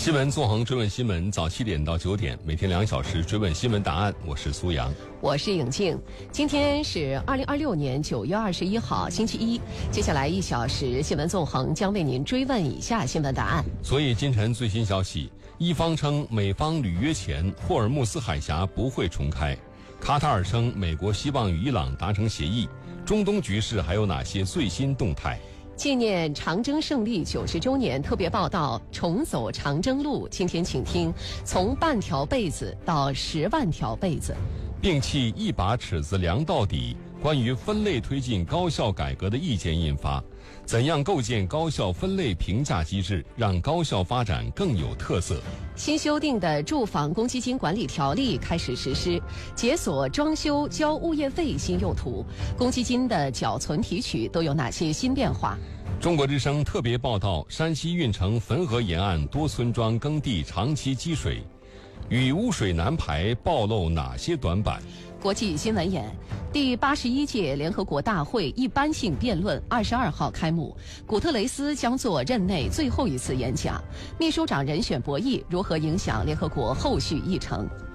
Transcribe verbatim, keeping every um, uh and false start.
新闻纵横追问新闻，早七点到九点，每天两小时追问新闻答案。我是苏阳， 我是颖静。今天是二零二六年九月二十一号，星期一。接下来一小时，新闻纵横将为您追问以下新闻答案。 所以今晨最新消息，一方称美方履约前，霍尔木斯海峡不会重开；卡塔尔称美国希望与伊朗达成协议。中东局势还有哪些最新动态？ 纪念长征胜利九十周年特别报道《重走长征路》，今天请听从半条被子到十万条被子。 摒弃一把尺子量到底，关于分类推进高校改革的意见印发。怎样构建高校分类评价机制，让高校发展更有特色？ 新修订的住房公积金管理条例开始实施，解锁装修交物业费新用途，公积金的缴存提取都有哪些新变化？ 中国之声特别报道：山西运城汾河沿岸多村庄耕地长期积水，与污水难排暴露哪些短板？ 国际新闻眼：第八十一届联合国大会一般性辩论二十二号开幕，古特雷斯将做任内最后一次演讲。秘书长人选博弈如何影响联合国后续议程？